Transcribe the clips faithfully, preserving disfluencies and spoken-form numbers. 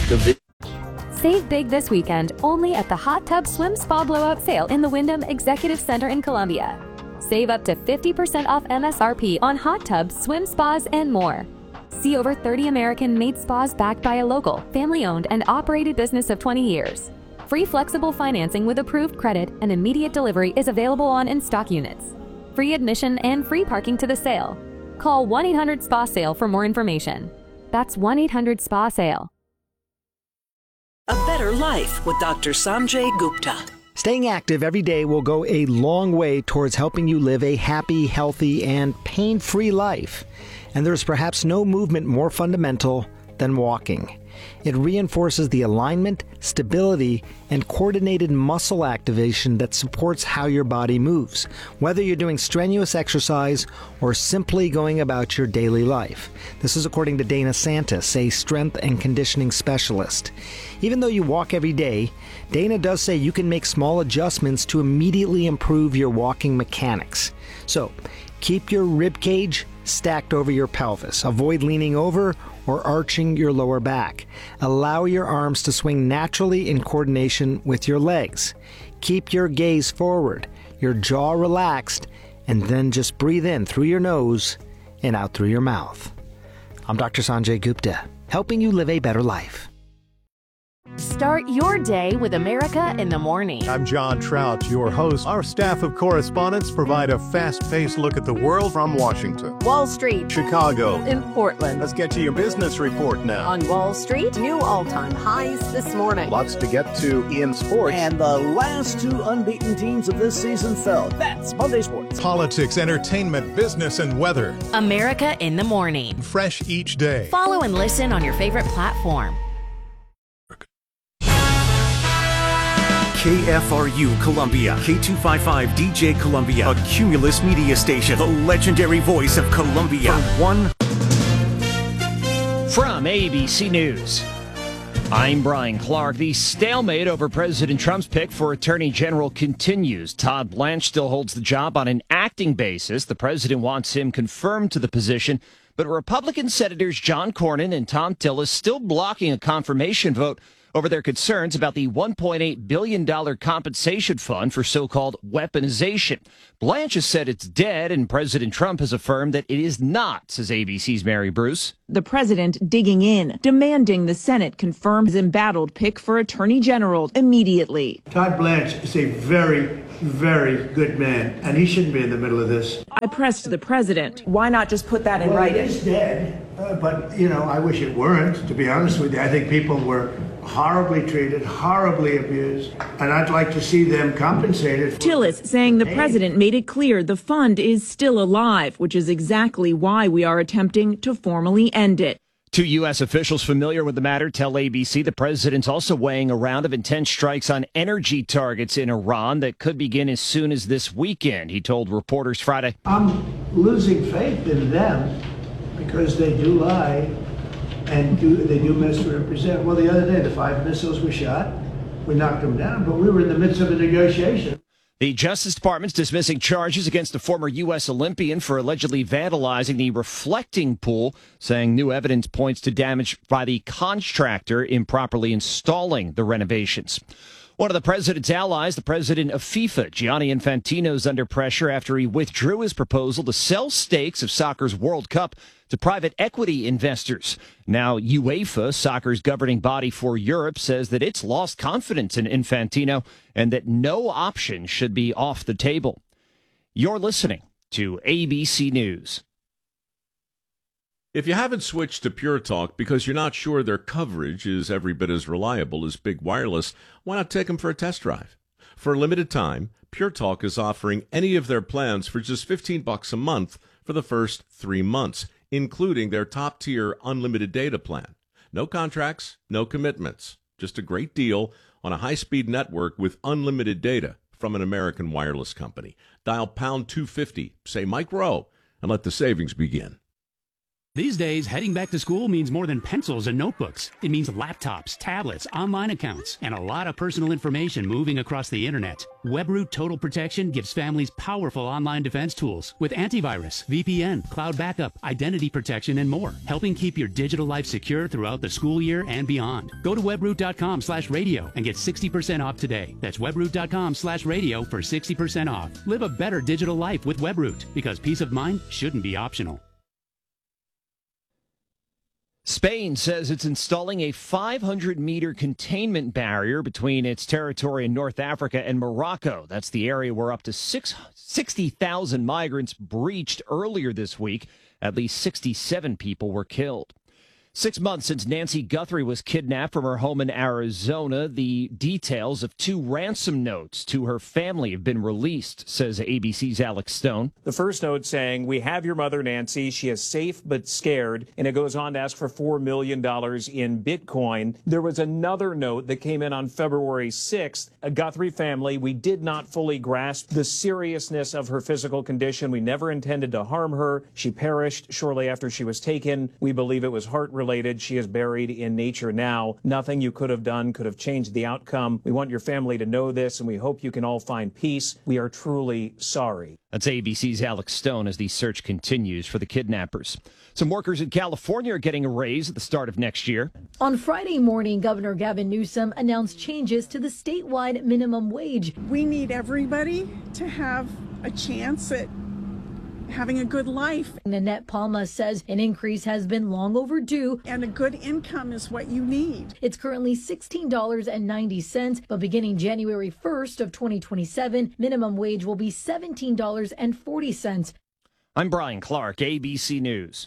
The vi- Save big this weekend only at the Hot Tub Swim Spa Blowout Sale in the Wyndham Executive Center in Columbia. Save up to fifty percent off M S R P on hot tubs, swim spas, and more. See over thirty American-made spas backed by a local, family-owned, and operated business of twenty years. Free flexible financing with approved credit and immediate delivery is available on in-stock units. Free admission and free parking to the sale. Call one eight hundred S P A SALE for more information. That's one eight hundred S P A SALE. A Better Life with Doctor Sanjay Gupta. Staying active every day will go a long way towards helping you live a happy, healthy, and pain-free life. And there's perhaps no movement more fundamental than walking. It reinforces the alignment, stability, and coordinated muscle activation that supports how your body moves, whether you're doing strenuous exercise or simply going about your daily life. This is according to Dana Santis, a strength and conditioning specialist. Even though you walk every day, Dana does say you can make small adjustments to immediately improve your walking mechanics. So, keep your rib cage stacked over your pelvis. Avoid leaning over or arching your lower back. Allow your arms to swing naturally in coordination with your legs. Keep your gaze forward, your jaw relaxed, and then just breathe in through your nose and out through your mouth. I'm Doctor Sanjay Gupta, helping you live a better life. Start your day with America in the Morning. I'm John Trout, your host. Our staff of correspondents provide a fast-paced look at the world from Washington, Wall Street, Chicago, in Portland. Let's get to your business report now. On Wall Street, new all-time highs this morning. Lots to get to in sports. And the last two unbeaten teams of this season fell. That's Monday Sports. Politics, entertainment, business, and weather. America in the Morning. Fresh each day. Follow and listen on your favorite platform. K F R U Columbia, K two fifty-five D J Columbia, a Cumulus media station, the legendary voice of Columbia. For one. From A B C News, I'm Brian Clark. The stalemate over President Trump's pick for Attorney General continues. Todd Blanche still holds the job on an acting basis. The president wants him confirmed to the position, but Republican Senators John Cornyn and Thom Tillis still blocking a confirmation vote over their concerns about the one point eight billion dollars compensation fund for so-called weaponization. Blanche has said it's dead, and President Trump has affirmed that it is not, says A B C's Mary Bruce. The president digging in, demanding the Senate confirm his embattled pick for Attorney General immediately. Todd Blanche is a very, very good man, and he shouldn't be in the middle of this. I pressed the president. Why not just put that in well, writing? It is dead, uh, but, you know, I wish it weren't, to be honest with you. I think people were horribly treated, horribly abused, and I'd like to see them compensated. For Tillis saying the president made it clear the fund is still alive, which is exactly why we are attempting to formally end it. Two U S officials familiar with the matter tell A B C the president's also weighing a round of intense strikes on energy targets in Iran that could begin as soon as this weekend, he told reporters Friday. I'm losing faith in them because they do lie. And do, they do misrepresent. Well, the other day, the five missiles were shot. We knocked them down, but we were in the midst of a negotiation. The Justice Department's dismissing charges against a former U S Olympian for allegedly vandalizing the reflecting pool, saying new evidence points to damage by the contractor improperly installing the renovations. One of the president's allies, the president of FIFA, Gianni Infantino, is under pressure after he withdrew his proposal to sell stakes of soccer's World Cup to private equity investors. Now, UEFA, soccer's governing body for Europe, says that it's lost confidence in Infantino and that no option should be off the table. You're listening to A B C News. If you haven't switched to Pure Talk because you're not sure their coverage is every bit as reliable as Big Wireless, why not take them for a test drive? For a limited time, Pure Talk is offering any of their plans for just fifteen bucks a month for the first three months, including their top-tier unlimited data plan. No contracts, no commitments, just a great deal on a high-speed network with unlimited data from an American wireless company. Dial pound two fifty, say Mike Rowe, and let the savings begin. These days, heading back to school means more than pencils and notebooks. It means laptops, tablets, online accounts, and a lot of personal information moving across the internet. WebRoot Total Protection gives families powerful online defense tools with antivirus, V P N, cloud backup, identity protection, and more, helping keep your digital life secure throughout the school year and beyond. Go to webroot.com slash radio and get sixty percent off today. That's webroot.com slash radio for sixty percent off. Live a better digital life with WebRoot, because peace of mind shouldn't be optional. Spain says it's installing a five hundred meter containment barrier between its territory in North Africa and Morocco. That's the area where up to sixty thousand migrants breached earlier this week. At least sixty-seven people were killed. Six months since Nancy Guthrie was kidnapped from her home in Arizona, the details of two ransom notes to her family have been released, says A B C's Alex Stone. The first note saying, "We have your mother, Nancy. She is safe but scared." And it goes on to ask for four million dollars in Bitcoin. There was another note that came in on February sixth. A Guthrie family, we did not fully grasp the seriousness of her physical condition. We never intended to harm her. She perished shortly after she was taken. We believe it was heart-related. She is buried in nature now. Nothing you could have done could have changed the outcome. We want your family to know this, and we hope you can all find peace. We are truly sorry. That's A B C's Alex Stone as the search continues for the kidnappers. Some workers in California are getting a raise at the start of next year. On Friday morning, Governor Gavin Newsom announced changes to the statewide minimum wage. We need everybody to have a chance at having a good life. Nanette Palma says an increase has been long overdue. And a good income is what you need. It's currently sixteen dollars and ninety cents, but beginning January first of twenty twenty-seven, minimum wage will be seventeen dollars and forty cents. I'm Brian Clark, A B C News.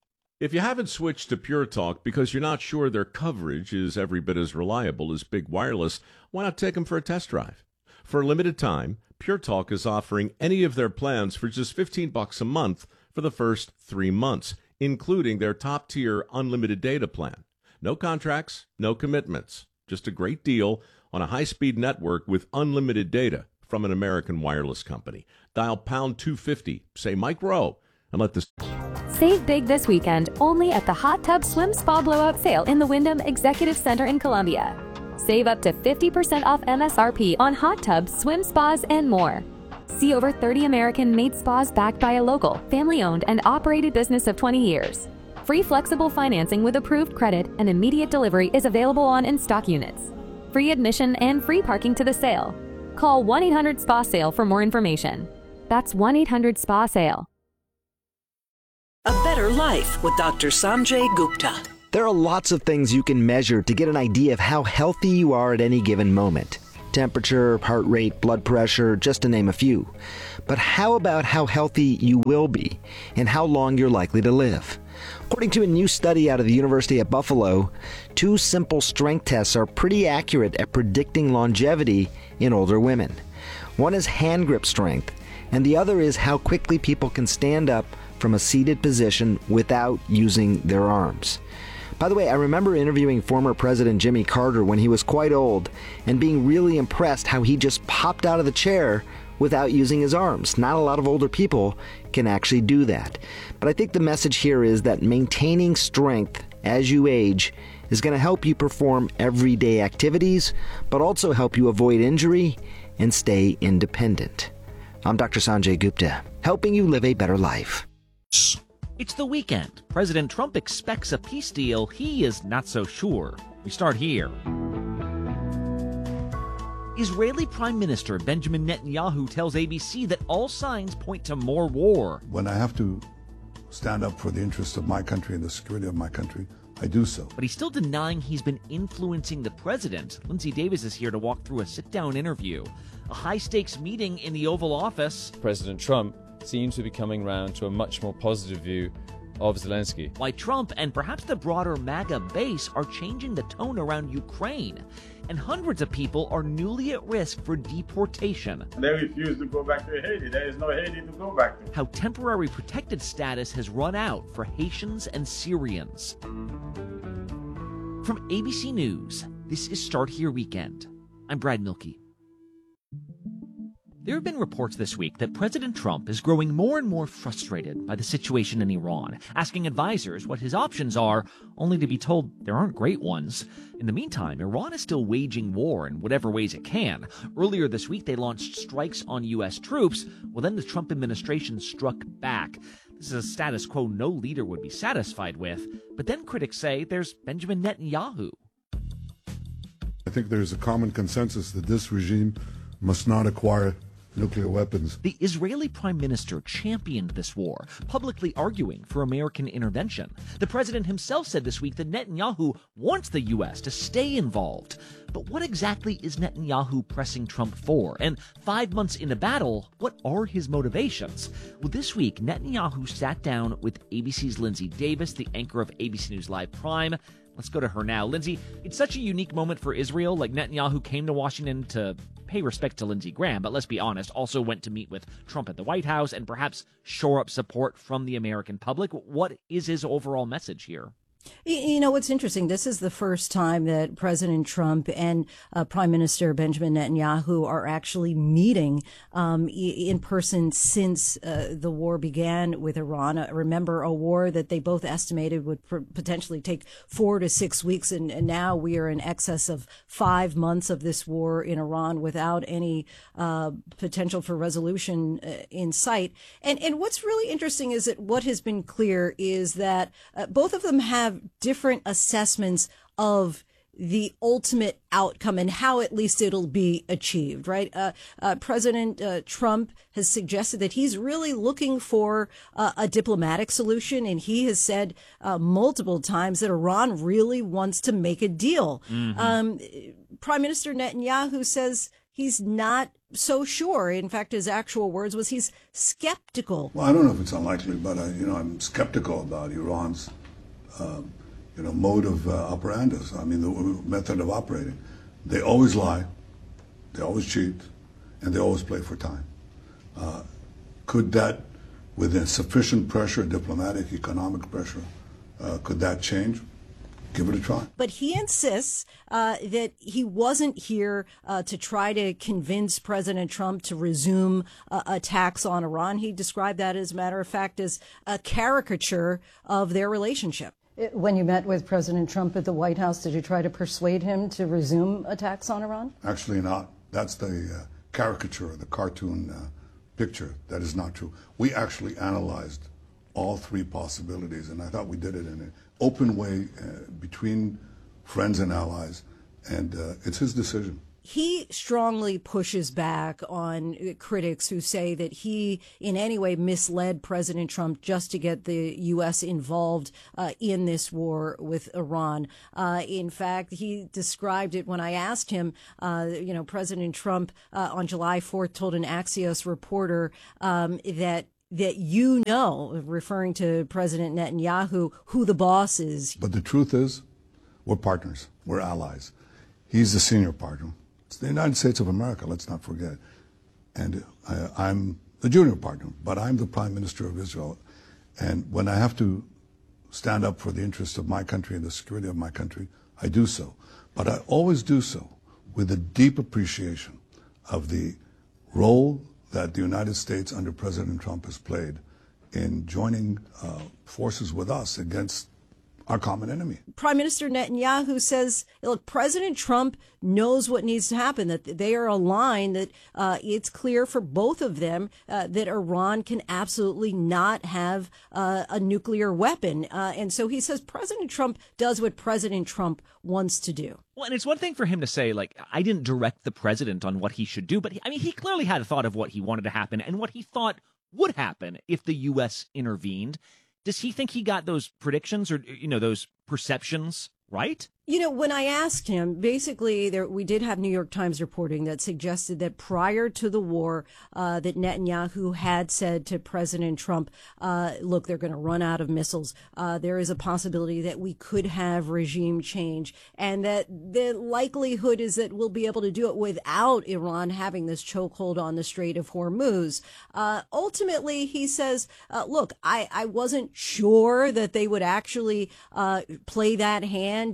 If you haven't switched to Pure Talk because you're not sure their coverage is every bit as reliable as Big Wireless, why not take them for a test drive? For a limited time, Pure Talk is offering any of their plans for just fifteen bucks a month for the first three months, including their top-tier unlimited data plan. No contracts, no commitments, just a great deal on a high-speed network with unlimited data from an American wireless company. Dial pound two fifty, say Mike Rowe, and let this... Save big this weekend only at the Hot Tub Swim Spa Blowout Sale in the Wyndham Executive Center in Columbia. Save up to fifty percent off M S R P on hot tubs, swim spas, and more. See over thirty American-made spas backed by a local, family-owned, and operated business of twenty years. Free flexible financing with approved credit and immediate delivery is available on in-stock units. Free admission and free parking to the sale. Call one eight hundred spa sale for more information. That's one eight hundred spa sale. A Better Life with Doctor Sanjay Gupta. There are lots of things you can measure to get an idea of how healthy you are at any given moment. Temperature, heart rate, blood pressure, just to name a few. But how about how healthy you will be and how long you're likely to live? According to a new study out of the University of Buffalo, two simple strength tests are pretty accurate at predicting longevity in older women. One is hand grip strength, and the other is how quickly people can stand up from a seated position without using their arms. By the way, I remember interviewing former President Jimmy Carter when he was quite old and being really impressed how he just popped out of the chair without using his arms. Not a lot of older people can actually do that. But I think the message here is that maintaining strength as you age is going to help you perform everyday activities, but also help you avoid injury and stay independent. I'm Doctor Sanjay Gupta, helping you live a better life. It's the weekend. President Trump expects a peace deal. He is not so sure. We start here. Israeli Prime Minister Benjamin Netanyahu tells A B C that all signs point to more war. When I have to stand up for the interests of my country and the security of my country, I do so. But he's still denying he's been influencing the president. Lindsay Davis is here to walk through a sit-down interview. A high-stakes meeting in the Oval Office. President Trump seems to be coming round to a much more positive view of Zelensky. Why Trump and perhaps the broader MAGA base are changing the tone around Ukraine. And hundreds of people are newly at risk for deportation. They refuse to go back to Haiti. There is no Haiti to go back to. How temporary protected status has run out for Haitians and Syrians. From A B C News, this is Start Here Weekend. I'm Brad Milkey. There have been reports this week that President Trump is growing more and more frustrated by the situation in Iran, asking advisors what his options are, only to be told there aren't great ones. In the meantime, Iran is still waging war in whatever ways it can. Earlier this week, they launched strikes on U S troops. Well, then the Trump administration struck back. This is a status quo no leader would be satisfied with. But then critics say there's Benjamin Netanyahu. I think there's a common consensus that this regime must not acquire nuclear weapons. The Israeli prime minister championed this war, publicly arguing for American intervention. The president himself said this week that Netanyahu wants the U S to stay involved. But what exactly is Netanyahu pressing Trump for? And five months into battle, what are his motivations? Well, this week, Netanyahu sat down with A B C's Lindsay Davis, the anchor of A B C News Live Prime. Let's go to her now. Lindsay, it's such a unique moment for Israel. Like, Netanyahu came to Washington to pay respect to Lindsey Graham, but let's be honest, also went to meet with Trump at the White House and perhaps shore up support from the American public. What is his overall message here? You know, what's interesting, this is the first time that President Trump and uh, Prime Minister Benjamin Netanyahu are actually meeting um, in person since uh, the war began with Iran. Uh, remember, a war that they both estimated would pr- potentially take four to six weeks. And, and now we are in excess of five months of this war in Iran without any uh, potential for resolution uh, in sight. And, and what's really interesting is that what has been clear is that uh, both of them have different assessments of the ultimate outcome and how at least it'll be achieved, right? Uh, uh, President uh, Trump has suggested that he's really looking for uh, a diplomatic solution, and he has said uh, multiple times that Iran really wants to make a deal. Mm-hmm. Um, Prime Minister Netanyahu says he's not so sure. In fact, his actual words was he's skeptical. Well, I don't know if it's unlikely, but I, you know, I'm skeptical about Iran's Um, you know, mode of uh, operandus. I mean, the method of operating. They always lie, they always cheat, and they always play for time. Uh, could that, with sufficient pressure, diplomatic, economic pressure, uh, could that change? Give it a try. But he insists uh, that he wasn't here uh, to try to convince President Trump to resume uh, attacks on Iran. He described that, as a matter of fact, as a caricature of their relationship. When you met with President Trump at the White House, did you try to persuade him to resume attacks on Iran? Actually not. That's the uh, caricature, the cartoon uh, picture. That is not true. We actually analyzed all three possibilities, and I thought we did it in an open way uh, between friends and allies, and uh, it's his decision. He strongly pushes back on critics who say that he in any way misled President Trump just to get the U S involved uh, in this war with Iran. Uh, in fact, he described it when I asked him, uh, you know, President Trump uh, on July fourth told an Axios reporter um, that that you know, referring to President Netanyahu, who the boss is. But the truth is, we're partners. We're allies. He's the senior partner. It's the United States of America, let's not forget. And I, I'm the junior partner, but I'm the Prime Minister of Israel. And when I have to stand up for the interests of my country and the security of my country, I do so. But I always do so with a deep appreciation of the role that the United States under President Trump has played in joining uh, forces with us against our common enemy. Prime Minister Netanyahu says, look, President Trump knows what needs to happen, that they are aligned, that uh, it's clear for both of them uh, that Iran can absolutely not have uh, a nuclear weapon. Uh, and so he says President Trump does what President Trump wants to do. Well, and it's one thing for him to say, like, I didn't direct the president on what he should do, but he, I mean, he clearly had a thought of what he wanted to happen and what he thought would happen if the U S intervened. Does he think he got those predictions or, you know, those perceptions right? You know, when I asked him, basically, there, we did have New York Times reporting that suggested that prior to the war, uh, that Netanyahu had said to President Trump, uh, look, they're going to run out of missiles. Uh, there is a possibility that we could have regime change, and that the likelihood is that we'll be able to do it without Iran having this chokehold on the Strait of Hormuz. Uh, ultimately, he says, uh, look, I, I wasn't sure that they would actually uh, play that hand and, and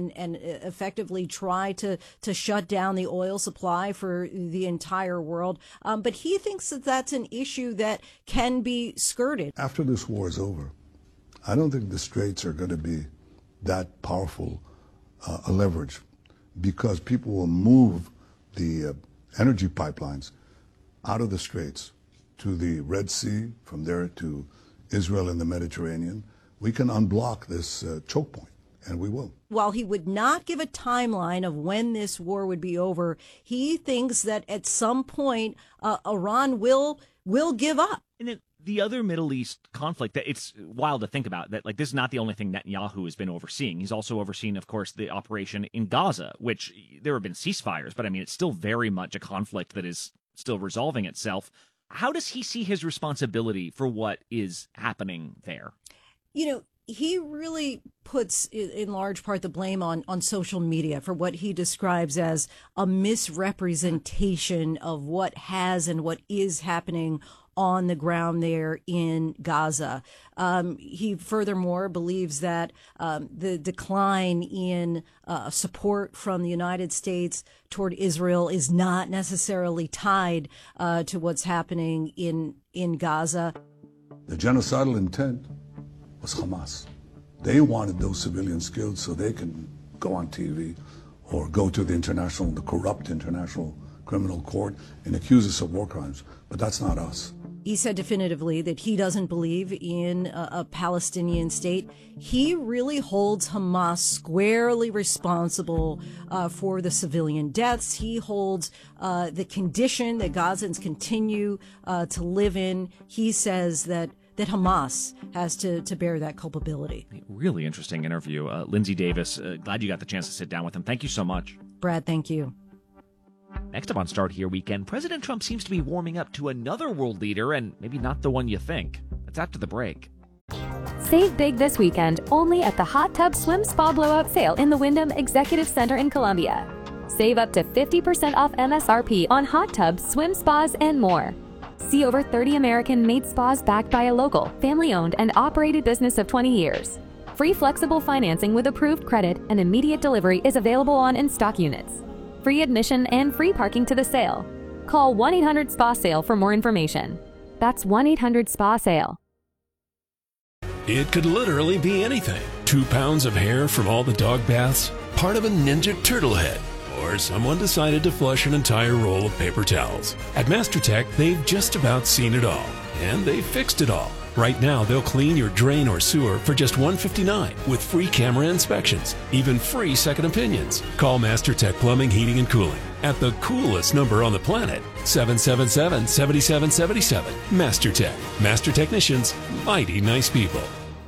and, and effectively try to, to shut down the oil supply for the entire world. Um, but he thinks that that's an issue that can be skirted. After this war is over, I don't think the Straits are going to be that powerful uh, a leverage, because people will move the uh, energy pipelines out of the Straits to the Red Sea, from there to Israel and the Mediterranean. We can unblock this uh, choke point, and we will. While he would not give a timeline of when this war would be over, he thinks that at some point uh, Iran will will give up. And it, the other Middle East conflict, that it's wild to think about, that like this is not the only thing Netanyahu has been overseeing. He's also overseen, of course, the operation in Gaza, which there have been ceasefires, but I mean, it's still very much a conflict that is still resolving itself. How does he see his responsibility for what is happening there? You know, he really puts, in large part, the blame on, on social media for what he describes as a misrepresentation of what has and what is happening on the ground there in Gaza. Um, he furthermore believes that um, the decline in uh, support from the United States toward Israel is not necessarily tied uh, to what's happening in, in Gaza. The genocidal intent was Hamas. They wanted those civilians killed so they can go on T V or go to the international, the corrupt International Criminal Court and accuse us of war crimes. But that's not us. He said definitively that he doesn't believe in a, a Palestinian state. He really holds Hamas squarely responsible uh, for the civilian deaths. He holds uh, the condition that Gazans continue uh, to live in. He says that that Hamas has to, to bear that culpability. Really interesting interview. Uh, Lindsay Davis, uh, glad you got the chance to sit down with him. Thank you so much. Brad, thank you. Next up on Start Here Weekend, President Trump seems to be warming up to another world leader, and maybe not the one you think. That's after the break. Save big this weekend only at the Hot Tub Swim Spa Blowout Sale in the Wyndham Executive Center in Columbia. Save up to fifty percent off M S R P on hot tubs, swim spas, and more. See over thirty American-made spas backed by a local, family-owned, and operated business of twenty years. Free flexible financing with approved credit and immediate delivery is available on in-stock units. Free admission and free parking to the sale. Call one eight hundred S P A SALE for more information. That's one eight hundred S P A SALE. It could literally be anything. Two pounds of hair from all the dog baths, part of a Ninja Turtle head, or someone decided to flush an entire roll of paper towels. At MasterTech, they've just about seen it all, and they've fixed it all. Right now, they'll clean your drain or sewer for just one hundred fifty-nine dollars with free camera inspections, even free second opinions. Call MasterTech Plumbing, Heating, and Cooling at the coolest number on the planet, seven seven seven, seven seven seven seven. MasterTech. Master technicians, mighty nice people.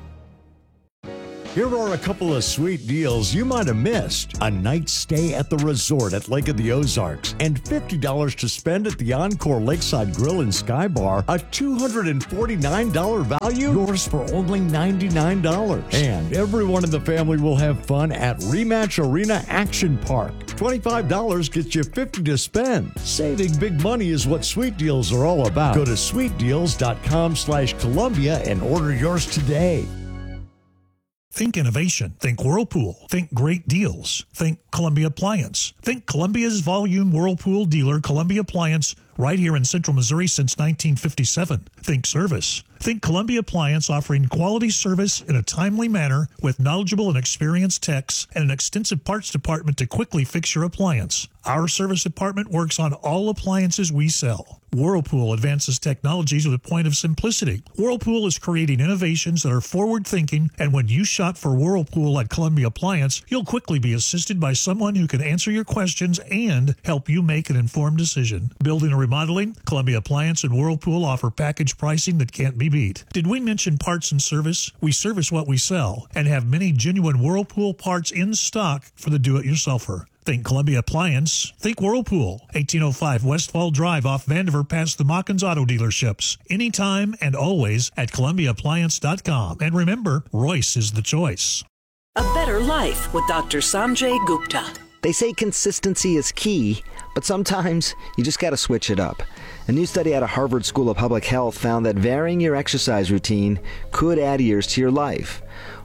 Here are a couple of sweet deals you might have missed. A night stay at the resort at Lake of the Ozarks and fifty dollars to spend at the Encore Lakeside Grill and Sky Bar. A two hundred forty-nine dollars value, yours for only ninety-nine dollars. And everyone in the family will have fun at Rematch Arena Action Park. twenty-five dollars gets you fifty dollars to spend. Saving big money is what Sweet Deals are all about. Go to sweet deals dot com slash Columbia and order yours today. Think innovation. Think Whirlpool. Think great deals. Think Columbia Appliance. Think Columbia's volume Whirlpool dealer, Columbia Appliance, right here in Central Missouri since nineteen fifty-seven. Think service. Think Columbia Appliance, offering quality service in a timely manner with knowledgeable and experienced techs and an extensive parts department to quickly fix your appliance. Our service department works on all appliances we sell. Whirlpool advances technologies with a point of simplicity. Whirlpool is creating innovations that are forward-thinking, and when you shop for Whirlpool at Columbia Appliance, you'll quickly be assisted by someone who can answer your questions and help you make an informed decision. Building or remodeling, Columbia Appliance and Whirlpool offer package pricing that can't be beat. Did we mention parts and service? We service what we sell and have many genuine Whirlpool parts in stock for the do-it-yourselfer. Think Columbia Appliance. Think Whirlpool. eighteen oh five Westfall Drive off Vandiver past the Mockins Auto Dealerships. Anytime and always at Columbia Appliance dot com. And remember, Royce is the choice. A Better Life with Doctor Sanjay Gupta. They say consistency is key, but sometimes you just got to switch it up. A new study out of Harvard School of Public Health found that varying your exercise routine could add years to your life.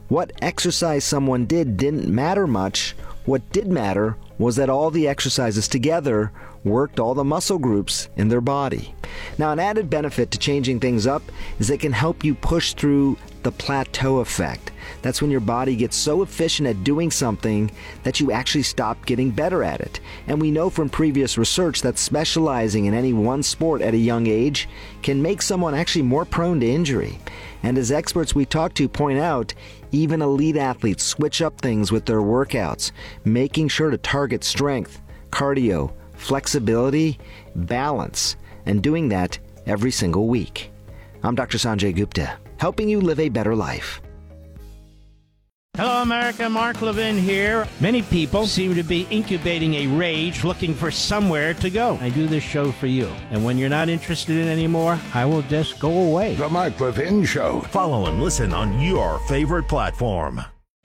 What exercise someone did didn't matter much. What did matter was that all the exercises together worked all the muscle groups in their body. Now, an added benefit to changing things up is they can help you push through the plateau effect. That's when your body gets so efficient at doing something that you actually stop getting better at it. And we know from previous research that specializing in any one sport at a young age can make someone actually more prone to injury. And as experts we talk to point out, even elite athletes switch up things with their workouts, making sure to target strength, cardio, flexibility, balance, and doing that every single week. I'm Doctor Sanjay Gupta, helping you live a better life. Hello, America. Mark Levin here. Many people seem to be incubating a rage looking for somewhere to go. I do this show for you. And when you're not interested in it anymore, I will just go away. The Mark Levin Show. Follow and listen on your favorite platform.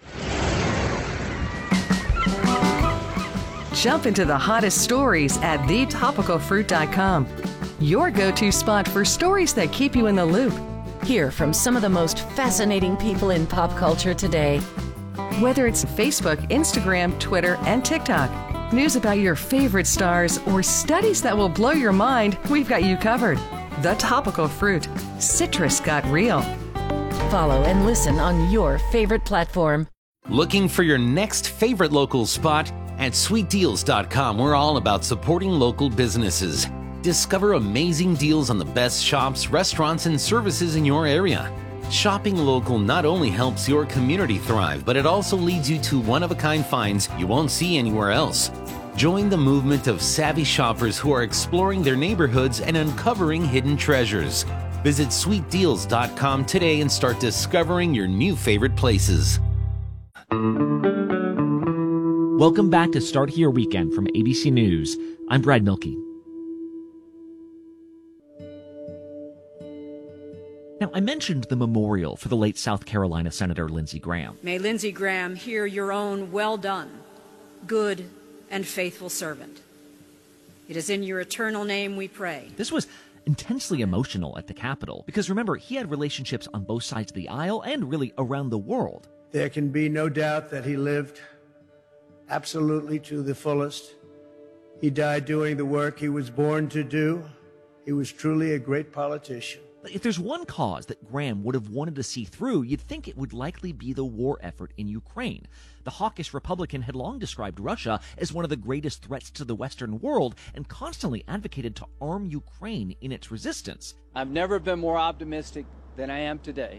Jump into the hottest stories at the topical fruit dot com. Your go-to spot for stories that keep you in the loop. Hear from some of the most fascinating people in pop culture today. Whether it's Facebook, Instagram, Twitter, and TikTok, news about your favorite stars, or studies that will blow your mind, we've got you covered. The Topical Fruit. Citrus got real. Follow and listen on your favorite platform. Looking for your next favorite local spot? At sweet deals dot com, we're all about supporting local businesses. Discover amazing deals on the best shops, restaurants, and services in your area. Shopping local not only helps your community thrive, but it also leads you to one-of-a-kind finds you won't see anywhere else. Join the movement of savvy shoppers who are exploring their neighborhoods and uncovering hidden treasures. Visit sweet deals dot com today and start discovering your new favorite places. Welcome back to Start Your Weekend from A B C News. I'm Brad Milkey. Now, I mentioned the memorial for the late South Carolina Senator Lindsey Graham. May Lindsey Graham hear your own well done, good and faithful servant. It is in your eternal name we pray. This was intensely emotional at the Capitol because, remember, he had relationships on both sides of the aisle and really around the world. There can be no doubt that he lived absolutely to the fullest. He died doing the work he was born to do. He was truly a great politician. If there's one cause that Graham would have wanted to see through, you'd think it would likely be the war effort in Ukraine. The hawkish Republican had long described Russia as one of the greatest threats to the Western world and constantly advocated to arm Ukraine in its resistance. I've never been more optimistic than I am today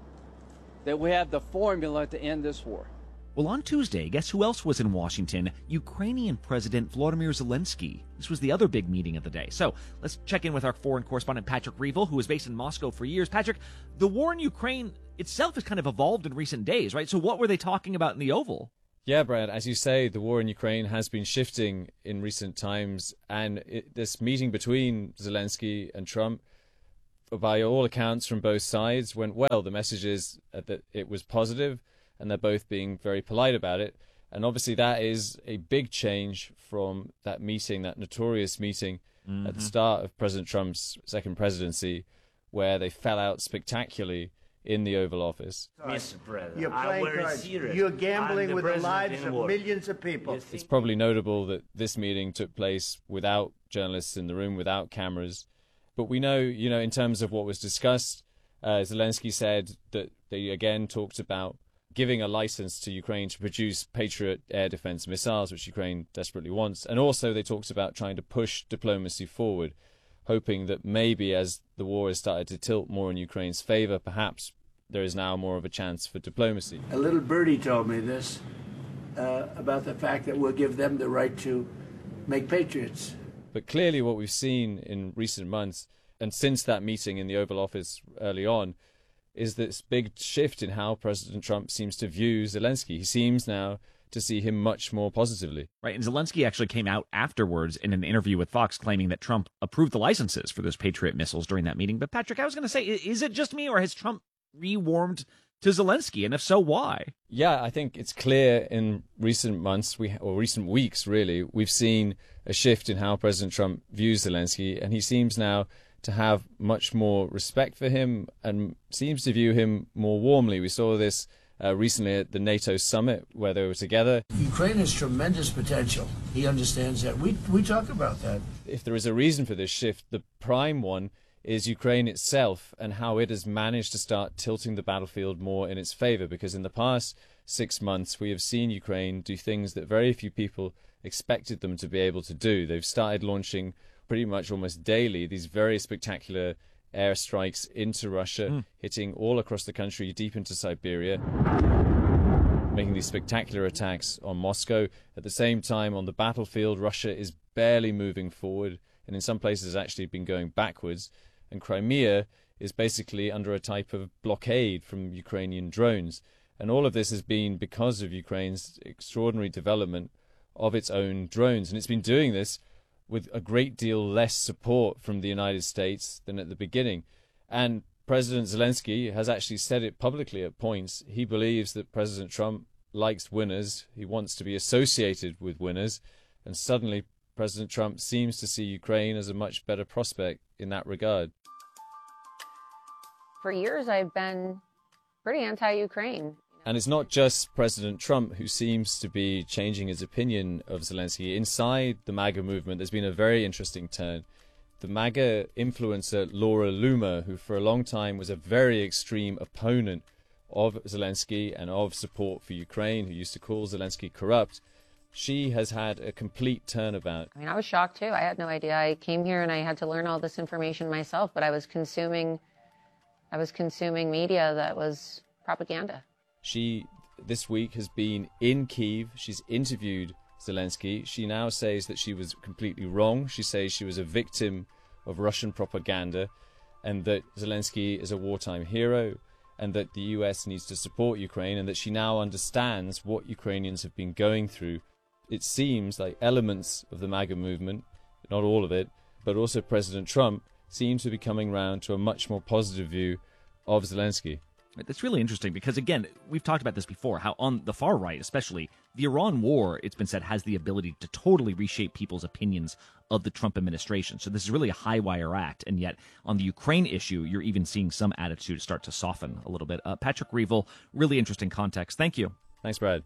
that we have the formula to end this war. Well, on Tuesday, guess who else was in Washington? Ukrainian President Volodymyr Zelensky. This was the other big meeting of the day. So let's check in with our foreign correspondent, Patrick Reevell, who was based in Moscow for years. Patrick, the war in Ukraine itself has kind of evolved in recent days, right? So what were they talking about in the Oval? Yeah, Brad, as you say, the war in Ukraine has been shifting in recent times. And it, this meeting between Zelensky and Trump, by all accounts from both sides, went well. The message is that it was positive, and they're both being very polite about it. And obviously that is a big change from that meeting, that notorious meeting mm-hmm. at the start of President Trump's second presidency, where they fell out spectacularly in the Oval Office. Mister President, you're playing cards. You're gambling the with the lives of millions of people. It's probably notable that this meeting took place without journalists in the room, without cameras. But we know, you know, in terms of what was discussed, uh, Zelensky said that they again talked about giving a license to Ukraine to produce Patriot air defense missiles, which Ukraine desperately wants. And also they talked about trying to push diplomacy forward, hoping that maybe as the war has started to tilt more in Ukraine's favor, perhaps there is now more of a chance for diplomacy. A little birdie told me this uh, about the fact that we'll give them the right to make Patriots. But clearly what we've seen in recent months, and since that meeting in the Oval Office early on, is this big shift in how President Trump seems to view Zelensky. He seems now to see him much more positively. Right, and Zelensky actually came out afterwards in an interview with Fox claiming that Trump approved the licenses for those Patriot missiles during that meeting. But Patrick, I was going to say, is it just me, or has Trump re-warmed to Zelensky? And if so, why? Yeah, I think it's clear in recent months, we or recent weeks, really, we've seen a shift in how President Trump views Zelensky, and he seems now to have much more respect for him and seems to view him more warmly. We saw this uh, recently at the NATO summit where they were together. Ukraine has tremendous potential. He understands that. We we talk about that. If there is a reason for this shift, the prime one is Ukraine itself and how it has managed to start tilting the battlefield more in its favor. Because in the past six months, we have seen Ukraine do things that very few people expected them to be able to do. They've started launching pretty much almost daily these very spectacular airstrikes into Russia, mm. hitting all across the country, deep into Siberia, making these spectacular attacks on Moscow. At the same time, on the battlefield, Russia is barely moving forward, and in some places has actually been going backwards. And Crimea is basically under a type of blockade from Ukrainian drones. And all of this has been because of Ukraine's extraordinary development of its own drones. And it's been doing this with a great deal less support from the United States than at the beginning. And President Zelensky has actually said it publicly at points. He believes that President Trump likes winners. He wants to be associated with winners. And suddenly President Trump seems to see Ukraine as a much better prospect in that regard. For years, I've been pretty anti-Ukraine. And it's not just President Trump who seems to be changing his opinion of Zelensky. Inside the MAGA movement, there's been a very interesting turn. The MAGA influencer Laura Loomer, who for a long time was a very extreme opponent of Zelensky and of support for Ukraine, who used to call Zelensky corrupt, she has had a complete turnabout. I mean, I was shocked too. I had no idea. I came here and I had to learn all this information myself, but I was consuming, I was consuming media that was propaganda. She, this week, has been in Kyiv. She's interviewed Zelensky. She now says that she was completely wrong. She says she was a victim of Russian propaganda and that Zelensky is a wartime hero and that the U S needs to support Ukraine and that she now understands what Ukrainians have been going through. It seems like elements of the MAGA movement, not all of it, but also President Trump, seems to be coming round to a much more positive view of Zelensky. That's really interesting because, again, we've talked about this before, how on the far right, especially, the Iran war, it's been said, has the ability to totally reshape people's opinions of the Trump administration. So this is really a high-wire act. And yet, on the Ukraine issue, you're even seeing some attitudes start to soften a little bit. Uh, Patrick Reevell, really interesting context. Thank you. Thanks, Brad.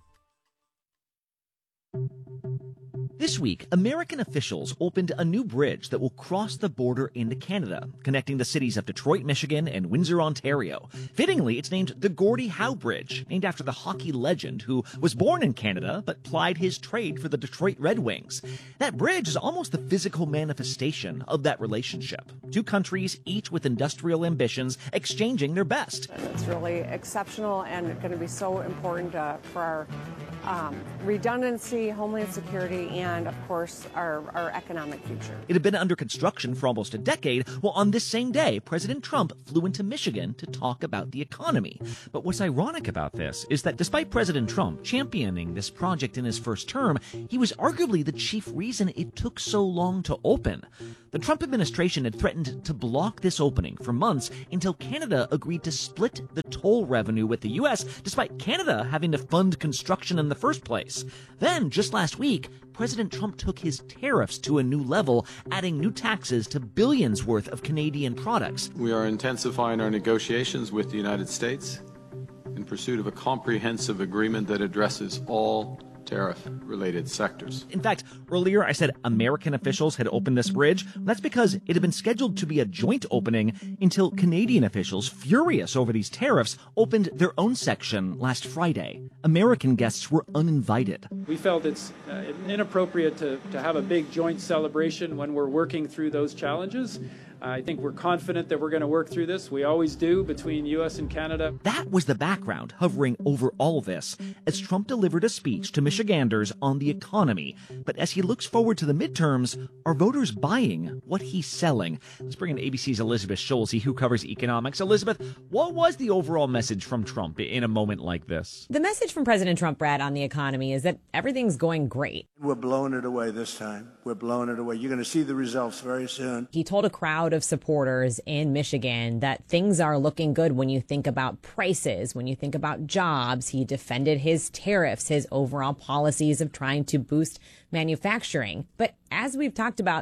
This week, American officials opened a new bridge that will cross the border into Canada, connecting the cities of Detroit, Michigan, and Windsor, Ontario. Fittingly, it's named the Gordie Howe Bridge, named after the hockey legend who was born in Canada but plied his trade for the Detroit Red Wings. That bridge is almost the physical manifestation of that relationship. Two countries, each with industrial ambitions, exchanging their best. It's really exceptional and going to be so important uh, for our um, redundancy, homeland security, and and, of course, our, our economic future. It had been under construction for almost a decade. Well, on this same day, President Trump flew into Michigan to talk about the economy. But what's ironic about this is that despite President Trump championing this project in his first term, he was arguably the chief reason it took so long to open. The Trump administration had threatened to block this opening for months until Canada agreed to split the toll revenue with the U S, despite Canada having to fund construction in the first place. Then, just last week, President Trump took his tariffs to a new level, adding new taxes to billions worth of Canadian products. We are intensifying our negotiations with the United States in pursuit of a comprehensive agreement that addresses all tariff-related sectors. In fact, earlier I said American officials had opened this bridge. That's because it had been scheduled to be a joint opening until Canadian officials, furious over these tariffs, opened their own section last Friday. American guests were uninvited. We felt it's uh, inappropriate to, to have a big joint celebration when we're working through those challenges. I think we're confident that we're going to work through this. We always do between U S and Canada. That was the background hovering over all this as Trump delivered a speech to Michiganders on the economy. But as he looks forward to the midterms, are voters buying what he's selling? Let's bring in A B C's Elizabeth Schulze, who covers economics. Elizabeth, what was the overall message from Trump in a moment like this? The message from President Trump, Brad, on the economy is that everything's going great. We're blowing it away this time. We're blowing it away. You're going to see the results very soon. He told a crowd of supporters in Michigan that things are looking good when you think about prices, when you think about jobs. He defended his tariffs, his overall policies of trying to boost manufacturing. But as we've talked about,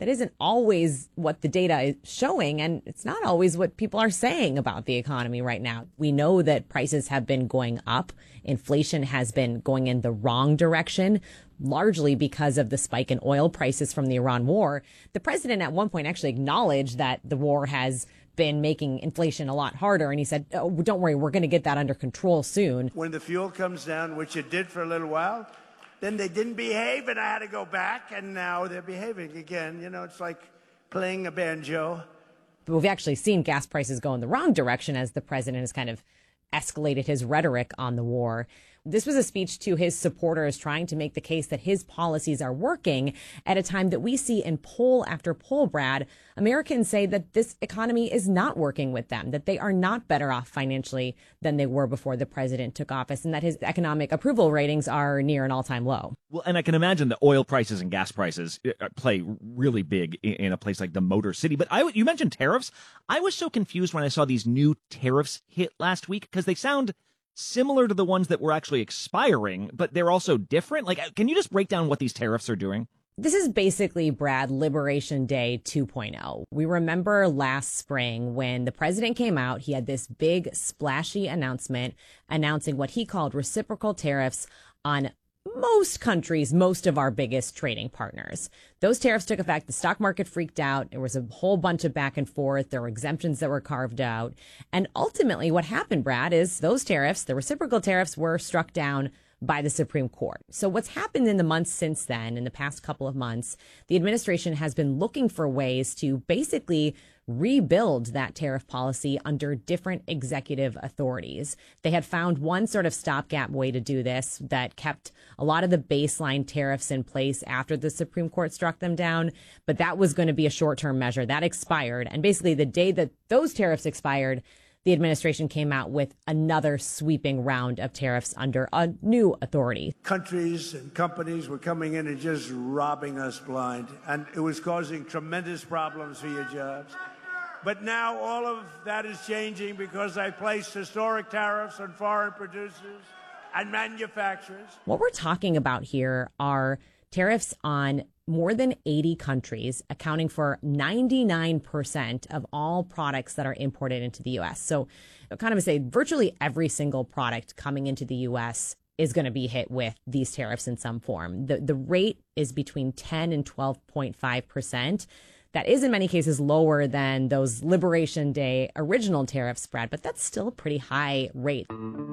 That isn't always what the data is showing, and it's not always what people are saying about the economy right now. We know that prices have been going up. Inflation has been going in the wrong direction, largely because of the spike in oil prices from the Iran war. The president at one point actually acknowledged that the war has been making inflation a lot harder, and he said, oh, don't worry, we're going to get that under control soon. When the fuel comes down, which it did for a little while, then they didn't behave, and I had to go back, and now they're behaving again. You know, it's like playing a banjo. But we've actually seen gas prices go in the wrong direction as the president has kind of escalated his rhetoric on the war. This was a speech to his supporters trying to make the case that his policies are working at a time that we see in poll after poll, Brad, Americans say that this economy is not working with them, that they are not better off financially than they were before the president took office, and that his economic approval ratings are near an all-time low. Well, and I can imagine the oil prices and gas prices play really big in a place like the Motor City. But I, you mentioned tariffs. I was so confused when I saw these new tariffs hit last week because they sound similar to the ones that were actually expiring, but they're also different. Like, can you just break down what these tariffs are doing? This is basically, Brad, Liberation Day two point oh. We remember last spring when the president came out, he had this big splashy announcement announcing what he called reciprocal tariffs on most countries, most of our biggest trading partners. Those tariffs took effect. The stock market freaked out. There was a whole bunch of back and forth. There were exemptions that were carved out. And ultimately what happened, Brad, is those tariffs, the reciprocal tariffs, were struck down by the Supreme Court. So what's happened in the months since then, in the past couple of months, the administration has been looking for ways to basically rebuild that tariff policy under different executive authorities. They had found one sort of stopgap way to do this that kept a lot of the baseline tariffs in place after the Supreme Court struck them down, but that was going to be a short-term measure. That expired, and basically the day that those tariffs expired, the administration came out with another sweeping round of tariffs under a new authority. Countries and companies were coming in and just robbing us blind, and it was causing tremendous problems for your jobs. But now all of that is changing because I placed historic tariffs on foreign producers and manufacturers. What we're talking about here are tariffs on more than eighty countries, accounting for ninety-nine percent of all products that are imported into the U S. So kind of say virtually every single product coming into the U S is going to be hit with these tariffs in some form. The, the rate is between ten and twelve point five percent. That is in many cases lower than those Liberation Day original tariffs, Brad, but that's still a pretty high rate.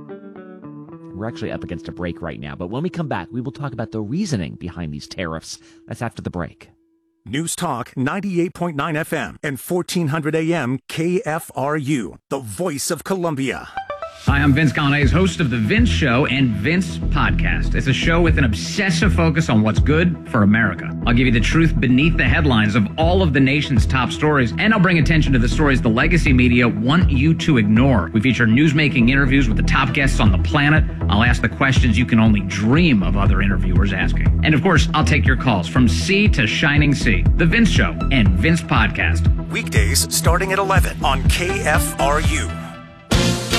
We're actually up against a break right now, but when we come back, we will talk about the reasoning behind these tariffs. That's after the break. News Talk ninety-eight point nine F M and fourteen hundred A M K F R U, the voice of Columbia. Hi, I'm Vince Galanes, host of The Vince Show and Vince Podcast. It's a show with an obsessive focus on what's good for America. I'll give you the truth beneath the headlines of all of the nation's top stories, and I'll bring attention to the stories the legacy media want you to ignore. We feature newsmaking interviews with the top guests on the planet. I'll ask the questions you can only dream of other interviewers asking. And of course, I'll take your calls from sea to shining sea. The Vince Show and Vince Podcast. Weekdays starting at eleven on K F R U.